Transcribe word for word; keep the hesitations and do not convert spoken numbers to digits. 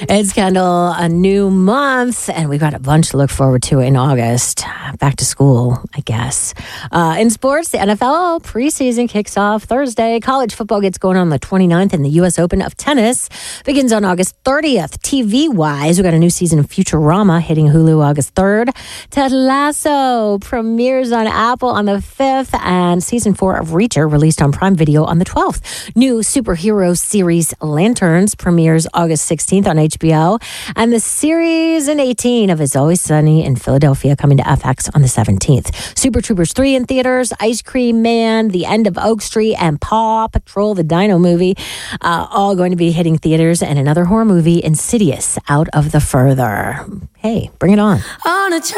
It's Kendall, a new month, and we've got a bunch to look forward to in August. Back to school, I guess. Uh, in sports, the N F L preseason kicks off Thursday. College football gets going on the twenty-ninth, and the U S Open of tennis begins on August thirtieth. T V-wise, we've got a new season of Futurama hitting Hulu August third. Ted Lasso premieres on Apple on the fifth, and season four of Reacher released on Prime Video on the twelfth. New superhero series Lanterns premieres August sixteenth on H B O, and the season eighteen of It's Always Sunny in Philadelphia coming to F X on the seventeenth. Super Troopers three in theaters, Ice Cream Man, The End of Oak Street, and Paw Patrol, the Dino movie, uh, all going to be hitting theaters, and another horror movie, Insidious, Out of the Further. Hey, bring it on. On a